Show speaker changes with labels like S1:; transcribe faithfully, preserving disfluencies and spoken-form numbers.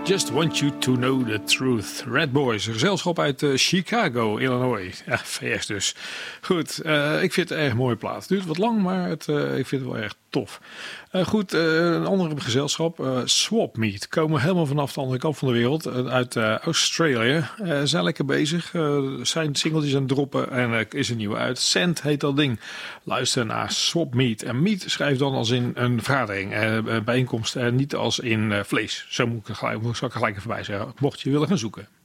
S1: Just want you to know the truth. Red Boys, een gezelschap uit uh, Chicago, Illinois. Ja, V S dus. Goed, uh, ik vind het een erg mooie plaat. Het duurt wat lang, maar het, uh, ik vind het wel erg tof. Uh, goed, uh, een andere gezelschap, uh, Swap Meet. Komen helemaal vanaf de andere kant van de wereld. Uh, uit uh, Australië. Uh, zijn lekker bezig. Uh, zijn singeltjes aan het droppen. En er uh, is een nieuwe uit. Sand heet dat ding. Luister naar Swap Meet. En meet schrijft dan als in een vergadering. Uh, bijeenkomst. Uh, niet als in uh, vlees. Zo moet ik, gelijk, moet ik gelijk even bij zeggen. Mocht je willen gaan zoeken.